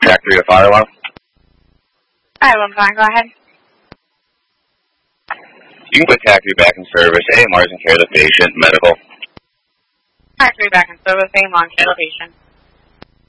track 3 of fire alarm. Alright, well, fine, go ahead. You can put track 3 back in service. AMR's in care of the patient. Medical. Track 3 back in service. AMR in care of the patient.